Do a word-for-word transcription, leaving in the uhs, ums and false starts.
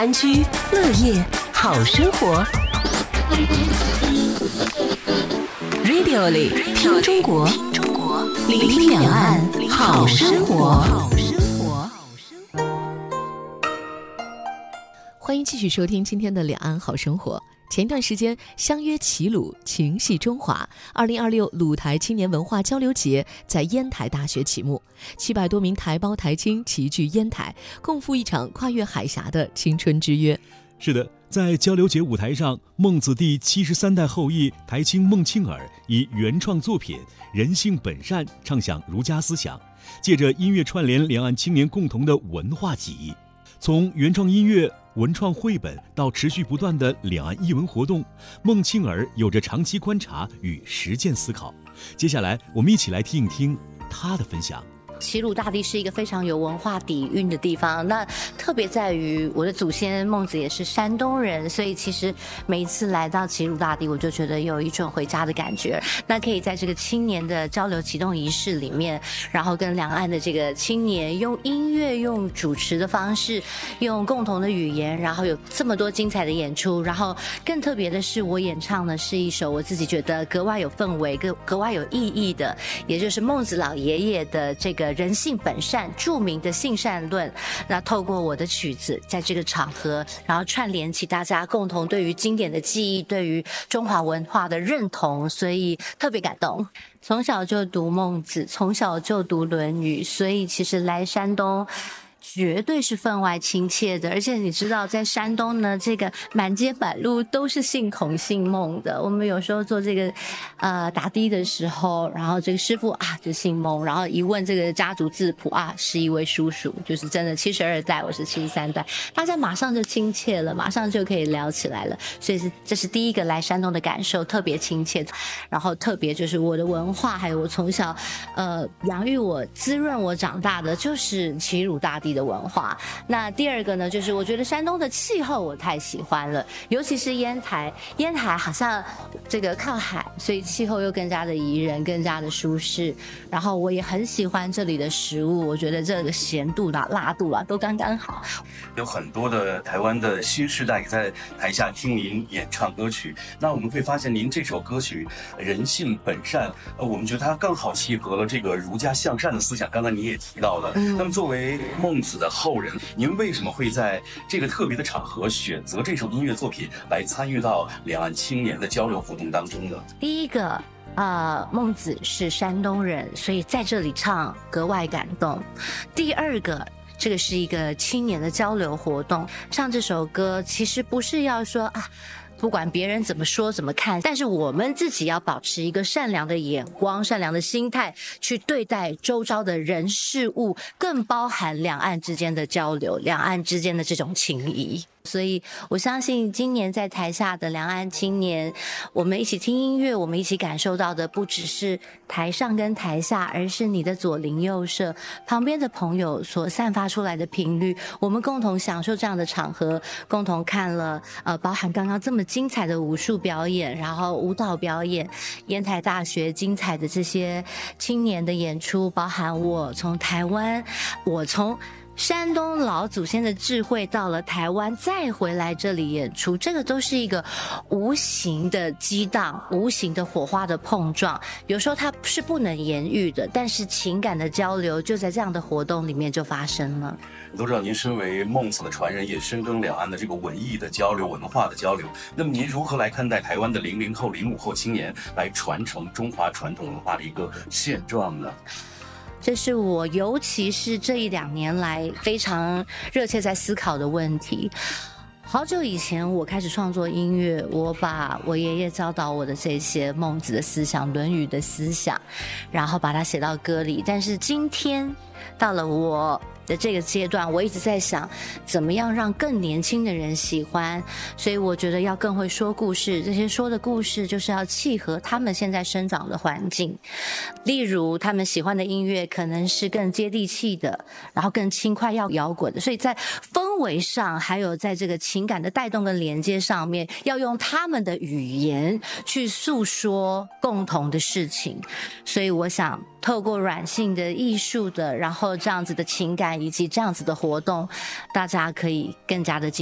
安居乐业好生活 Radio 里听中国，聆听两岸好生活。欢迎继续收听今天的两岸好生活。前一段时间，相约齐鲁，情系中华二零二六鲁台青年文化交流节在烟台大学启幕，七百多名台胞台青齐聚烟台，共赴一场跨越海峡的青春之约。 是的，在交流节舞台上，孟子第七十三代后裔台青孟庆尔以原创作品《人性本善》唱响儒家思想，借着音乐串联两岸青年共同的文化记忆。从原创音乐、文创绘本到持续不断的两岸艺文活动，孟庆尔有着长期观察与实践思考。接下来，我们一起来听一听他的分享。 齐鲁大地是一个非常有文化底蕴的地方，那特别在于我的祖先孟子也是山东人，所以其实每一次来到齐鲁大地，我就觉得有一种回家的感觉。那可以在这个青年的交流启动仪式里面，然后跟两岸的这个青年用音乐、用主持的方式、用共同的语言，然后有这么多精彩的演出。然后更特别的是，我演唱的是一首我自己觉得格外有氛围、格格外有意义的，也就是孟子老爷爷的这个人性本善著名的性善论。那透过我的曲子在这个场合，然后串联起大家共同对于经典的记忆，对于中华文化的认同，所以特别感动。从小就读孟子，从小就读论语，所以其实来山东绝对是分外亲切的。而且你知道在山东呢，这个满街满路都是姓孔姓孟的。我们有时候做这个呃打的的时候，然后这个师傅啊就姓孟，然后一问这个家族字谱啊，是一位叔叔，就是真的七十二代，我是七十三代，大家马上就亲切了，马上就可以聊起来了。所以是这是第一个来山东的感受，特别亲切。然后特别就是我的文化，还有我从小呃养育我、滋润我长大的就是齐鲁大地的文化。那第二个呢，就是我觉得山东的气候我太喜欢了，尤其是烟台，烟台好像这个靠海，所以气候又更加的宜人，更加的舒适。然后我也很喜欢这里的食物，我觉得这个咸度啦、辣度啦都刚刚好。 有很多的台湾的新世代在台下听您演唱歌曲，那我们会发现您这首歌曲《人性本善》，呃，我们觉得它刚好契合了这个儒家向善的思想。刚才你也提到了，嗯、那么作为孟子的后人，您为什么会在这个特别的场合选择这首音乐作品来参与到两岸青年的交流活动当中呢？ 第一个呃，孟子是山东人，所以在这里唱格外感动。第二个，这个是一个青年的交流活动，唱这首歌其实不是要说啊不管别人怎么说怎么看，但是我们自己要保持一个善良的眼光、善良的心态去对待周遭的人事物，更包含两岸之间的交流，两岸之间的这种情谊。所以我相信今年在台下的两岸青年，我们一起听音乐，我们一起感受到的不只是台上跟台下，而是你的左邻右舍旁边的朋友所散发出来的频率。我们共同享受这样的场合，共同看了呃，包含刚刚这么精彩的武术表演，然后舞蹈表演，烟台大学精彩的这些青年的演出，包含我从台湾，我从山东老祖先的智慧到了台湾，再回来这里演出，这个都是一个无形的激荡，无形的火花的碰撞。有时候它是不能言喻的，但是情感的交流就在这样的活动里面就发生了。 我都知道您身为孟子的传人，也深耕两岸的这个文艺的交流、文化的交流。那么您如何来看待台湾的零零后、零五后青年来传承中华传统文化的一个现状呢？ 这是我尤其是这一两年来非常热切在思考的问题。好久以前我开始创作音乐，我把我爷爷教导我的这些孟子的思想、论语的思想，然后把它写到歌里。但是今天到了我的这个阶段，我一直在想怎么样让更年轻的人喜欢，所以我觉得要更会说故事，这些说的故事就是要契合他们现在生长的环境。例如他们喜欢的音乐可能是更接地气的，然后更轻快要摇滚的，所以在氛围上还有在这个情感的带动跟连接上面，要用他们的语言去诉说共同的事情。所以我想透过软性的艺术的，然后这样子的情感以及这样子的活动，大家可以更加的